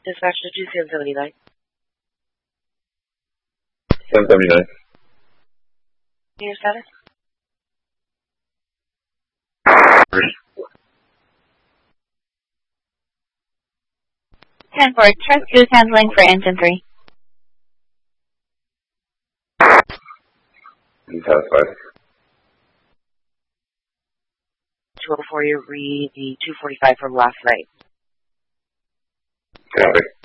Dispatch to 2779. 1079. Your status? 10-4, trust cruise handling for engine 3. I'm satisfied. 204, you read the 245 from last night. Copy.